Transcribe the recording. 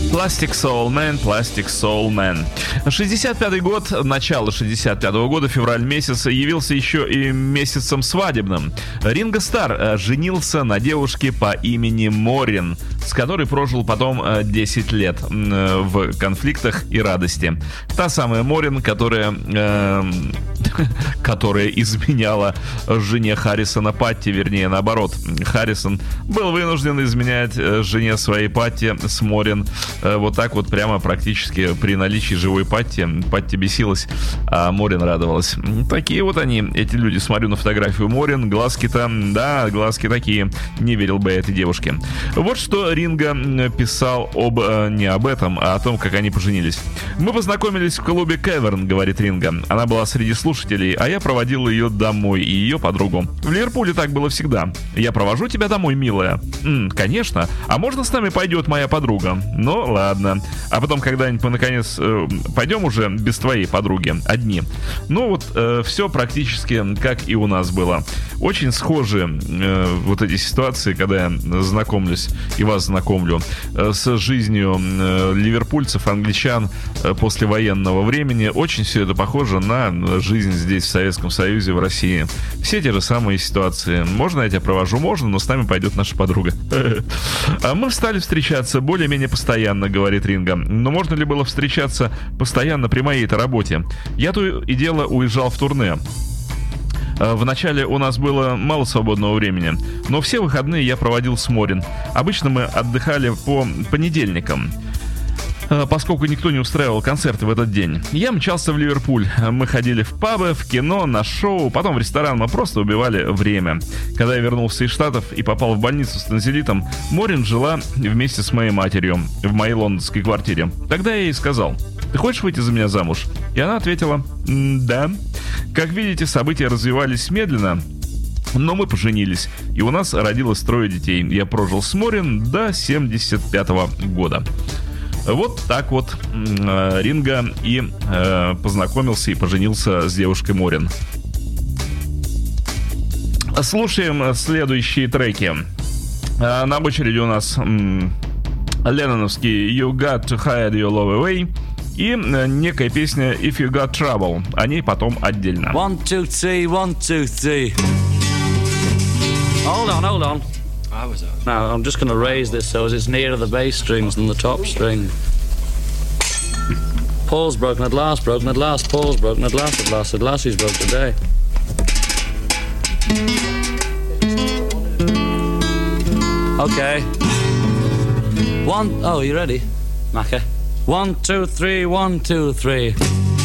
Plastic Soul Man, Plastic Soul Man. 65-й год, начало 65-го года, февраль месяц, явился еще и месяцем свадебным. Ринго Стар женился на девушке по имени Морин, с которой прожил потом 10 лет в конфликтах и радости. Та самая Морин, которая изменяла жене Харрисона Патти, вернее, наоборот. Харрисон был вынужден изменять жене своей Патти с Морин. Вот так вот прямо практически при наличии живой Патти. Патти бесилась, а Морин радовалась. Такие вот они, эти люди. Смотрю на фотографию Морин. Глазки-то, да, глазки такие. Не верил бы я этой девушке. Вот что Ринго писал не об этом, а о том, как они поженились. «Мы познакомились в клубе Кэверн», говорит Ринго. «Она была среди слушателей, а я проводил ее домой и ее подругу. В Ливерпуле так было всегда. Я провожу тебя домой, милая». «Конечно. А можно с нами пойдет моя подруга?» «Ну, ладно. А потом когда-нибудь мы, наконец, пойдем уже без твоей подруги, одни». Ну, вот все практически как и у нас было. Очень схожи вот эти ситуации, когда я знакомлюсь и вас знакомлю с жизнью ливерпульцев, англичан после военного времени. Очень все это похоже на жизнь здесь, в Советском Союзе, в России. Все те же самые ситуации. «Можно я тебя провожу?» «Можно, но с нами пойдет наша подруга». «Мы стали встречаться более-менее постоянно», говорит Ринго. «Но можно ли было встречаться постоянно при моей-то работе? Я то и дело уезжал в турне. Вначале у нас было мало свободного времени, но все выходные я проводил с Морин. Обычно мы отдыхали по понедельникам, поскольку никто не устраивал концерты в этот день. Я мчался в Ливерпуль. Мы ходили в пабы, в кино, на шоу, потом в ресторан. Мы просто убивали время. Когда я вернулся из Штатов и попал в больницу с танзелитом, Морин жила вместе с моей матерью в моей лондонской квартире. Тогда я ей сказал: «Ты хочешь выйти за меня замуж?» И она ответила: «Да». Как видите, события развивались медленно, но мы поженились, и у нас родилось 3 детей. Я прожил с Морин до 75-го года. Вот так вот Ринго и познакомился и поженился с девушкой Морин. Слушаем следующие треки. На очереди у нас ленноновский «You Got to Hide Your Love Away» и некая песня «If You Got Trouble». О ней потом отдельно. 1, 2, 3, 1, 2, 3. Hold on. Now, I'm just going to raise this so as it's nearer the bass strings than the top string. Paul's broken at last, Paul's broken at last he's broke today. Okay. You ready, Macca? 1, 2, 3, 1, 2, 3.